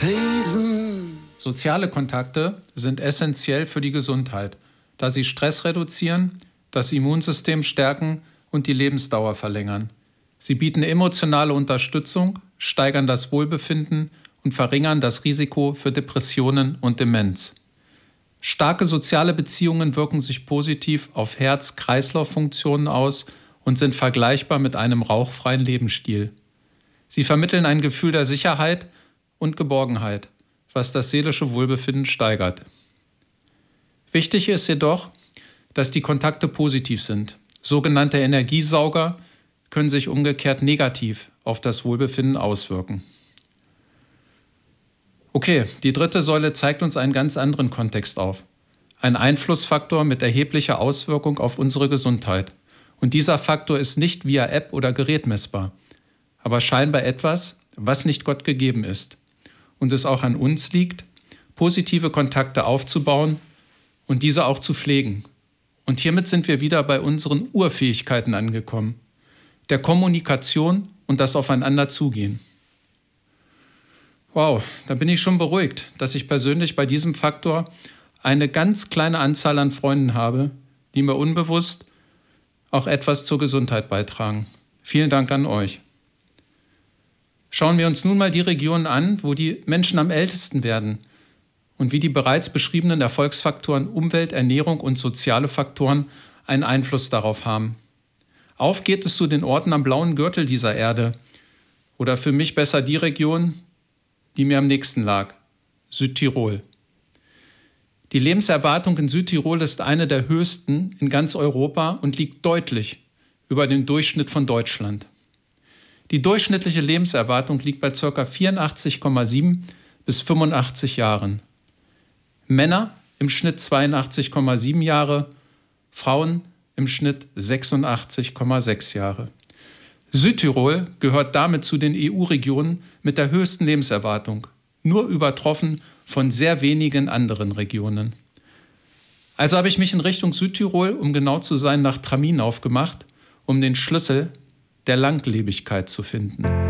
Soziale Kontakte sind essentiell für die Gesundheit, da sie Stress reduzieren, das Immunsystem stärken und die Lebensdauer verlängern. Sie bieten emotionale Unterstützung, steigern das Wohlbefinden und verringern das Risiko für Depressionen und Demenz. Starke soziale Beziehungen wirken sich positiv auf Herz-Kreislauf-Funktionen aus und sind vergleichbar mit einem rauchfreien Lebensstil. Sie vermitteln ein Gefühl der Sicherheit und Geborgenheit, was das seelische Wohlbefinden steigert. Wichtig ist jedoch, dass die Kontakte positiv sind. Sogenannte Energiesauger können sich umgekehrt negativ auf das Wohlbefinden auswirken. Okay, die dritte Säule zeigt uns einen ganz anderen Kontext auf. Ein Einflussfaktor mit erheblicher Auswirkung auf unsere Gesundheit. Und dieser Faktor ist nicht via App oder Gerät messbar, aber scheinbar etwas, was nicht Gott gegeben ist. Und es auch an uns liegt, positive Kontakte aufzubauen und diese auch zu pflegen. Und hiermit sind wir wieder bei unseren Urfähigkeiten angekommen. Der Kommunikation und das Aufeinanderzugehen. Wow, da bin ich schon beruhigt, dass ich persönlich bei diesem Faktor eine ganz kleine Anzahl an Freunden habe, die mir unbewusst auch etwas zur Gesundheit beitragen. Vielen Dank an euch. Schauen wir uns nun mal die Regionen an, wo die Menschen am ältesten werden und wie die bereits beschriebenen Erfolgsfaktoren Umwelt, Ernährung und soziale Faktoren einen Einfluss darauf haben. Auf geht es zu den Orten am blauen Gürtel dieser Erde oder für mich besser die Region, die mir am nächsten lag, Südtirol. Die Lebenserwartung in Südtirol ist eine der höchsten in ganz Europa und liegt deutlich über dem Durchschnitt von Deutschland. Die durchschnittliche ca. liegt bei ca. 84,7 bis 85 Jahren. Männer im Schnitt 82,7 Jahre, Frauen im Schnitt 86,6 Jahre. Südtirol gehört damit zu den EU-Regionen mit der höchsten Lebenserwartung, nur übertroffen von sehr wenigen anderen Regionen. Also habe ich mich in Richtung Südtirol, um genau zu sein, nach Tramin aufgemacht, um den Schlüssel der Langlebigkeit zu finden.